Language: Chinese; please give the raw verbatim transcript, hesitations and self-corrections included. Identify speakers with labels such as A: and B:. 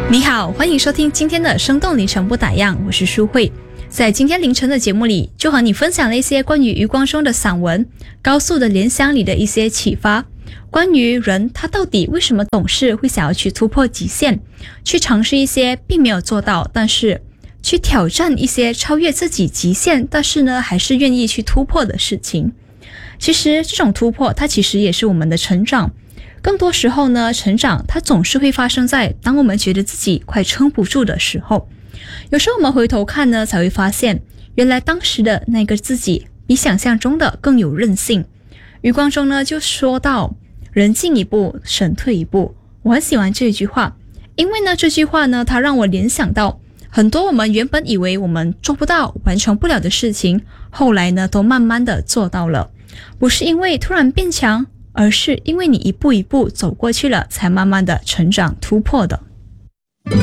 A: 你好，欢迎收听今天的生动凌晨不打烊，我是舒慧。在今天凌晨的节目里，就和你分享了一些关于余光中的散文《高速的联想》里的一些启发，关于人他到底为什么总是会想要去突破极限，去尝试一些并没有做到，但是去挑战一些超越自己极限，但是呢还是愿意去突破的事情。其实这种突破它其实也是我们的成长，更多时候呢，成长它总是会发生在当我们觉得自己快撑不住的时候。有时候我们回头看呢，才会发现原来当时的那个自己比想象中的更有韧性。余光中呢就说到，人进一步神退一步。我很喜欢这句话，因为呢这句话呢它让我联想到很多我们原本以为我们做不到完成不了的事情，后来呢都慢慢的做到了。不是因为突然变强，而是因为你一步一步走过去了，才慢慢的成长突破的。